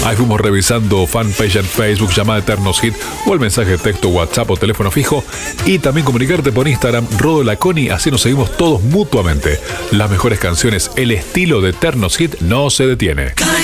Ahí fuimos revisando fanpage en Facebook, llamada Eternos Hit, o el mensaje de texto, WhatsApp o teléfono fijo. Y también comunicarte por Instagram, Rodolaconi, así nos seguimos todos mutuamente. Las mejores canciones, el estilo de Eternos Hit no se detiene.